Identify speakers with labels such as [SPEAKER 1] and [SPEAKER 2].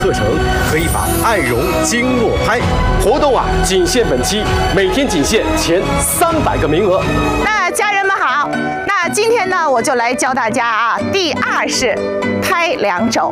[SPEAKER 1] 课程可以把爱容经络拍活动啊，仅限本期，每天仅限前300个名额。
[SPEAKER 2] 那家人们好，那今天呢，我就来教大家啊，第2式拍两肘。